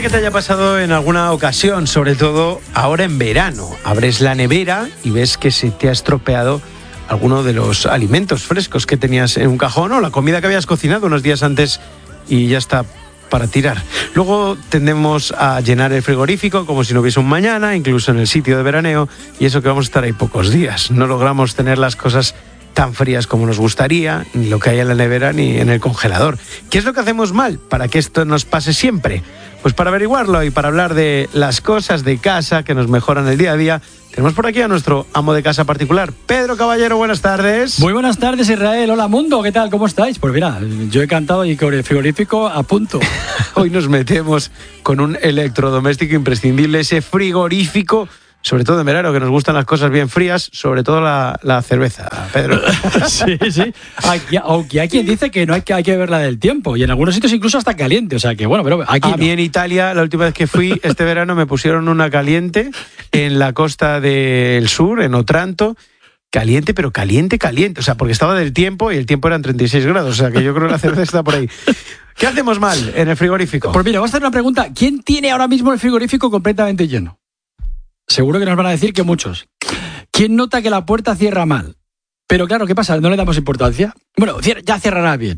que te haya pasado en alguna ocasión, sobre todo ahora en verano. Abres la nevera y ves que se te ha estropeado alguno de los alimentos frescos que tenías en un cajón o la comida que habías cocinado unos días antes y ya está para tirar. Luego tendemos a llenar el frigorífico como si no hubiese un mañana, incluso en el sitio de veraneo, y eso que vamos a estar ahí pocos días. No logramos tener las cosas tan frías como nos gustaría, ni lo que hay en la nevera ni en el congelador. ¿Qué es lo que hacemos mal para que esto nos pase siempre? Pues para averiguarlo y para hablar de las cosas de casa que nos mejoran el día a día, tenemos por aquí a nuestro amo de casa particular, Pedro Caballero. Buenas tardes. Muy buenas tardes, Israel. Hola, mundo. ¿Qué tal? ¿Cómo estáis? Pues mira, yo he cantado y con el frigorífico a punto. Hoy nos metemos con un electrodoméstico imprescindible, ese frigorífico, sobre todo en verano, que nos gustan las cosas bien frías, sobre todo la cerveza, Pedro. Sí. Aunque hay quien dice que no hay que ver la del tiempo, y en algunos sitios incluso hasta caliente, o sea que bueno, pero aquí a mí en Italia, la última vez que fui este verano, me pusieron una caliente en la costa del sur, en Otranto. Caliente, pero caliente, o sea, porque estaba del tiempo y el tiempo eran 36 grados, o sea que yo creo que la cerveza está por ahí. ¿Qué hacemos mal en el frigorífico? Pues mira, vamos a hacer una pregunta. ¿Quién tiene ahora mismo el frigorífico completamente lleno? Seguro que nos van a decir que muchos. ¿Quién nota que la puerta cierra mal? Pero claro, ¿qué pasa? ¿No le damos importancia? Bueno, ya cerrará bien.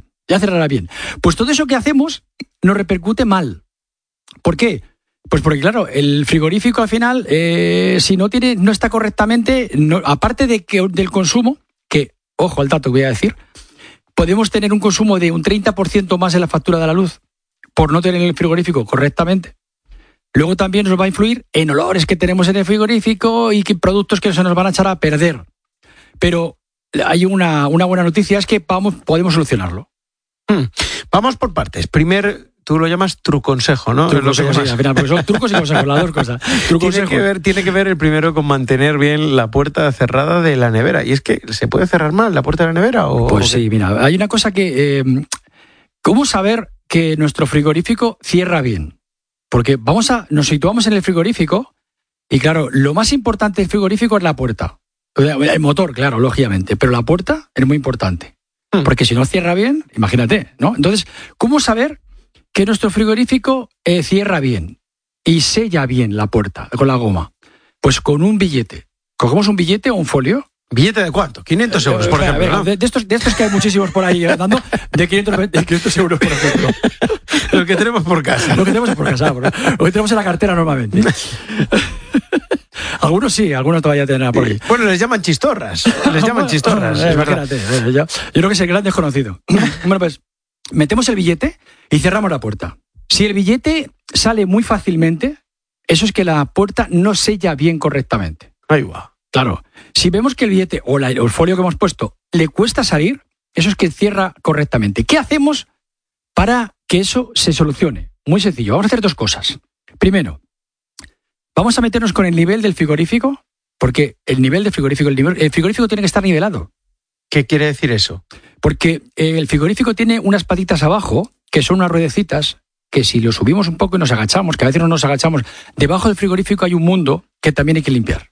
Pues todo eso que hacemos nos repercute mal. ¿Por qué? Pues porque claro, el frigorífico al final, si no está correctamente, aparte del consumo, que, ojo al dato que voy a decir, podemos tener un consumo de un 30% más en la factura de la luz por no tener el frigorífico correctamente. Luego también nos va a influir en olores que tenemos en el frigorífico y que productos que se nos van a echar a perder. Pero hay una buena noticia, es que podemos solucionarlo. Vamos por partes. Primero, tú lo llamas truconsejo, ¿no? Truconsejo, sí, al final, porque son trucos y consejos, las dos cosas. Tiene que ver el primero con mantener bien la puerta cerrada de la nevera. ¿Y es que se puede cerrar mal la puerta de la nevera? Pues sí, mira, hay una cosa que... ¿Cómo saber que nuestro frigorífico cierra bien? Porque nos situamos en el frigorífico y claro, lo más importante del frigorífico es la puerta. El motor, claro, lógicamente, pero la puerta es muy importante. Porque si no cierra bien, imagínate, ¿no? Entonces, ¿cómo saber que nuestro frigorífico cierra bien y sella bien la puerta con la goma? Pues con un billete. Cogemos un billete o un folio. ¿Billete de cuánto? 500 euros, por ejemplo, ¿no? De estos que hay muchísimos por ahí dando, de 500 euros, por ejemplo. Lo que tenemos por casa. Lo que tenemos en la cartera normalmente. Algunos sí, algunos todavía tendrán por ahí. Bueno, les llaman chistorras. Es verdad. Yo creo que es el gran desconocido. Bueno, pues metemos el billete y cerramos la puerta. Si el billete sale muy fácilmente, eso es que la puerta no sella bien correctamente. Ahí va. Claro, si vemos que el billete o el folio que hemos puesto le cuesta salir, eso es que cierra correctamente. ¿Qué hacemos para que eso se solucione? Muy sencillo, vamos a hacer dos cosas. Primero, vamos a meternos con el nivel del frigorífico, porque el frigorífico tiene que estar nivelado. ¿Qué quiere decir eso? Porque el frigorífico tiene unas patitas abajo, que son unas ruedecitas, que si lo subimos un poco y nos agachamos, que a veces no nos agachamos, debajo del frigorífico hay un mundo que también hay que limpiar.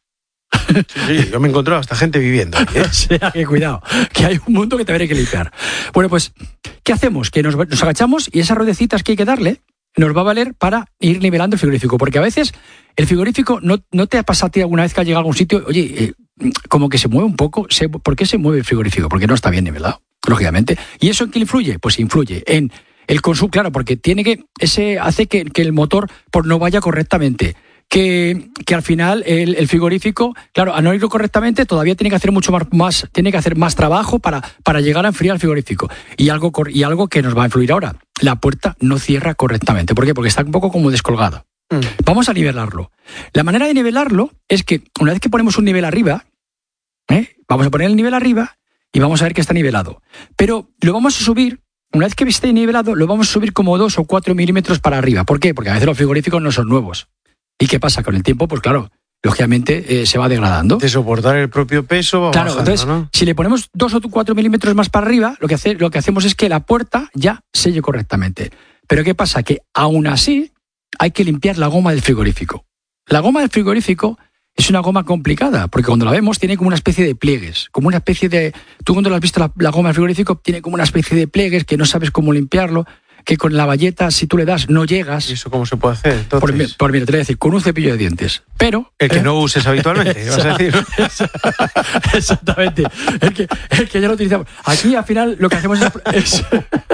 Sí, yo me he encontrado hasta gente viviendo ahí, ¿eh? O sea, que cuidado, que hay un mundo que también hay que limpiar. Bueno, pues, ¿qué hacemos? Que nos agachamos y esas ruedecitas que hay que darle nos va a valer para ir nivelando el frigorífico. Porque a veces el frigorífico, ¿no te ha pasado a ti alguna vez que has llegado a algún sitio? Oye, como que se mueve un poco. ¿Por qué se mueve el frigorífico? Porque no está bien nivelado, lógicamente. ¿Y eso en qué influye? Pues influye en el consumo, claro, porque hace que el motor no vaya correctamente. Que al final el frigorífico, claro, a no irlo correctamente, todavía tiene que hacer tiene que hacer más trabajo para llegar a enfriar el frigorífico. Y algo que nos va a influir ahora, la puerta no cierra correctamente. ¿Por qué? Porque está un poco como descolgada. Vamos a nivelarlo. La manera de nivelarlo es que una vez que ponemos un nivel arriba, vamos a poner el nivel arriba y vamos a ver que está nivelado. Pero lo vamos a subir. Una vez que esté nivelado, lo vamos a subir como 2 o 4 milímetros para arriba. ¿Por qué? Porque a veces los frigoríficos no son nuevos. ¿Y qué pasa? Con el tiempo, pues claro, lógicamente se va degradando. De soportar el propio peso va bajando, entonces, ¿no? Si le ponemos 2 o 4 milímetros más para arriba, lo que hacemos es que la puerta ya selle correctamente. Pero ¿qué pasa? Que aún así hay que limpiar la goma del frigorífico. La goma del frigorífico es una goma complicada, porque cuando la vemos tiene como una especie de pliegues, como una especie de... Tú cuando lo has visto la goma del frigorífico tiene como una especie de pliegues que no sabes cómo limpiarlo. que con la bayeta, si tú le das, no llegas. ¿Y eso cómo se puede hacer? Entonces? Por mira, te voy a decir, con un cepillo de dientes. Pero... El que no uses habitualmente, vas a decir. Exactamente. El que ya lo utilizamos. Aquí, al final, lo que hacemos es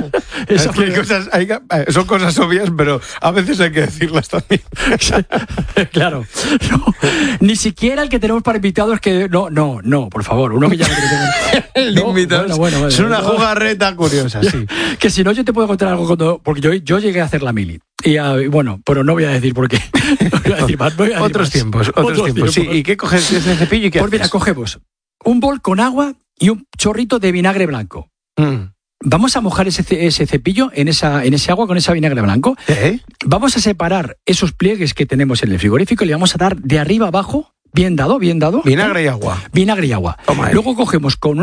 son cosas obvias, pero a veces hay que decirlas también. Claro. No, ni siquiera el que tenemos para invitados que... No, por favor. Uno que ya no tenemos. El invitado. Bueno, es una jugarreta curiosa, sí. Que si no, yo te puedo contar algo porque yo llegué a hacer la mili. Y bueno, pero no voy a decir por qué. No voy a decir más. Otros tiempos. Sí. ¿Y qué coges ese cepillo y qué haces? Mira, cogemos un bol con agua y un chorrito de vinagre blanco. Vamos a mojar ese cepillo en ese agua con ese vinagre blanco. Vamos a separar esos pliegues que tenemos en el frigorífico y le vamos a dar de arriba abajo, bien dado. Vinagre y agua. Vinagre y agua. Luego cogemos con